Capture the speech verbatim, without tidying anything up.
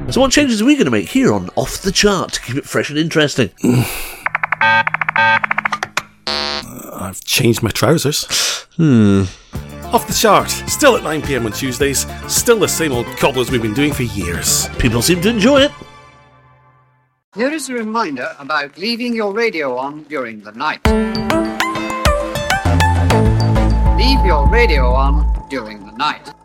So what changes are we going to make here on Off the Chart to keep it fresh and interesting? I've changed my trousers. Hmm. Off the Chart, still at nine p.m. on Tuesdays, still the same old cobblers we've been doing for years. People seem to enjoy it. Here is a reminder about leaving your radio on during the night. Leave your radio on during the night.